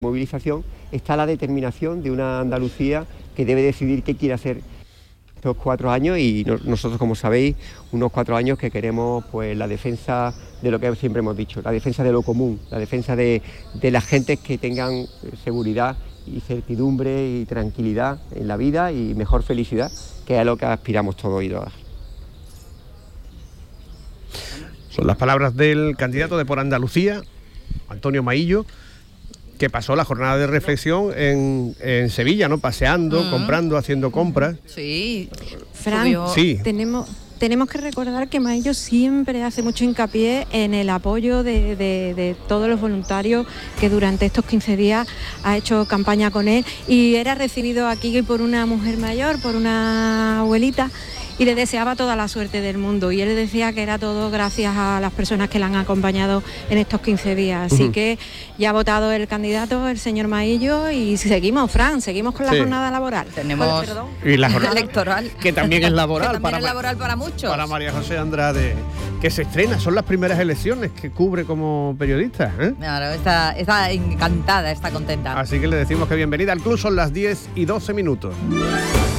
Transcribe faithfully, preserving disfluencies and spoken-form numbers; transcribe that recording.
movilización está la determinación de una Andalucía que debe decidir qué quiere hacer estos cuatro años y no, nosotros, como sabéis, unos cuatro años que queremos pues la defensa de lo que siempre hemos dicho, la defensa de lo común, la defensa de, de las gentes que tengan seguridad y certidumbre y tranquilidad en la vida y mejor felicidad, que es a lo que aspiramos todos y todas. Son las palabras del candidato de Por Andalucía, Antonio Maillo, que pasó la jornada de reflexión en, en Sevilla, ¿no? Paseando, uh-huh. comprando, haciendo compras. Sí. Fran, sí. tenemos... Tenemos que recordar que Maillo siempre hace mucho hincapié en el apoyo de, de, de todos los voluntarios que durante estos quince días ha hecho campaña con él y era recibido aquí por una mujer mayor, por una abuelita, y le deseaba toda la suerte del mundo y él decía que era todo gracias a las personas que le han acompañado en estos quince días. Así uh-huh. que ya ha votado el candidato, el señor Maillo, y seguimos, Fran, seguimos con la sí. jornada laboral. Tenemos Perdón. Y la jornada electoral, que también es laboral, que también para, es laboral para muchos. Para María José Andrade, que se estrena, son las primeras elecciones que cubre como periodista, ¿eh? Claro, está, está encantada, está contenta. Así que le decimos que bienvenida al club, son las diez y doce minutos.